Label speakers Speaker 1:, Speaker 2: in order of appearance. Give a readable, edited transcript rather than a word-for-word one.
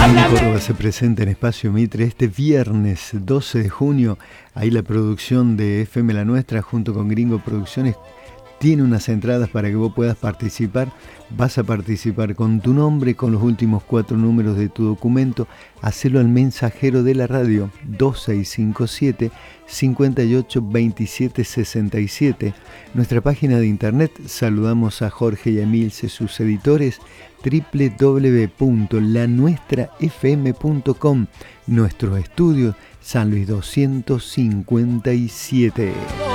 Speaker 1: Córdoba se presenta en Espacio Mitre este viernes 12 de junio. Ahí la producción de FM La Nuestra junto con Gringo Producciones tiene unas entradas para que vos puedas participar. Vas a participar con tu nombre, con los últimos 4 números de tu documento. Hacelo al mensajero de la radio 2657 58 27 67. Nuestra página de internet, saludamos a Jorge y a Emilce, sus editores, www.lanuestrafm.com. Nuestro estudio, San Luis 257.